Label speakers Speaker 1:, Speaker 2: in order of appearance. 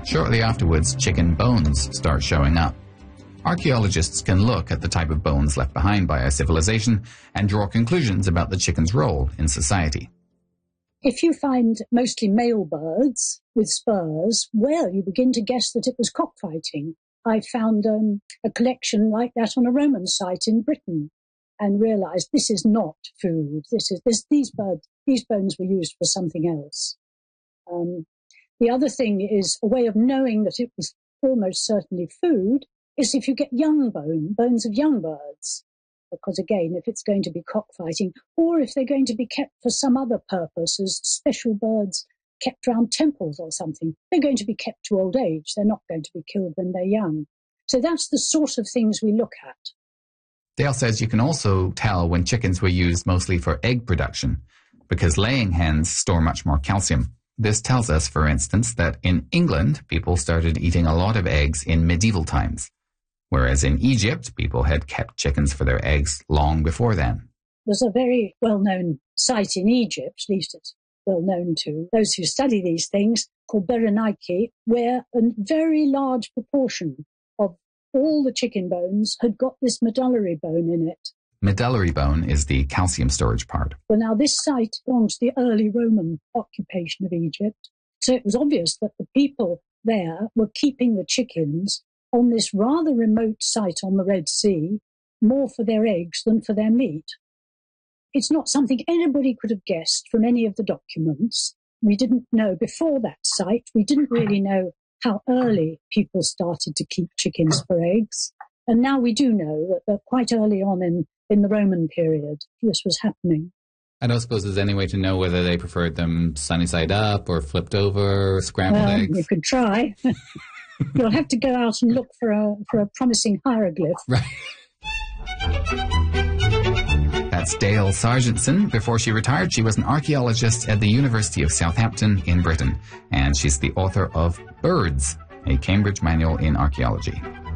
Speaker 1: Shortly afterwards, chicken bones start showing up. Archaeologists can look at the type of bones left behind by a civilization and draw conclusions about the chicken's role in society.
Speaker 2: If you find mostly male birds with spurs, well, you begin to guess that it was cockfighting. I found a collection like that on a Roman site in Britain and realized this is not food. These bones were used for something else. The other thing is a way of knowing that it was almost certainly food is if you get young bones of young birds. Because again, if it's going to be cockfighting or if they're going to be kept for some other purpose as special birds kept around temples or something, they're going to be kept to old age. They're not going to be killed when they're young. So that's the sort of things we look at.
Speaker 1: Dale says you can also tell when chickens were used mostly for egg production because laying hens store much more calcium. This tells us, for instance, that in England, people started eating a lot of eggs in medieval times, whereas in Egypt, people had kept chickens for their eggs long before then.
Speaker 2: There's a very well-known site in Egypt, at least it's well-known to those who study these things, called Berenike, where a very large proportion of all the chicken bones had got this medullary bone in it.
Speaker 1: Medullary bone is the calcium storage part.
Speaker 2: Well, now this site belongs to the early Roman occupation of Egypt. So it was obvious that the people there were keeping the chickens on this rather remote site on the Red Sea, more for their eggs than for their meat. It's not something anybody could have guessed from any of the documents. We didn't know before that site. We didn't really know how early people started to keep chickens for eggs. And now we do know that quite early on in the Roman period, this was happening.
Speaker 1: I don't suppose there's any way to know whether they preferred them sunny side up or flipped over or scrambled eggs.
Speaker 2: You could try. You'll have to go out and look for a promising hieroglyph.
Speaker 1: Right. That's Dale Sargentson. Before she retired, she was an archaeologist at the University of Southampton in Britain, and she's the author of Birds, a Cambridge Manual in Archaeology.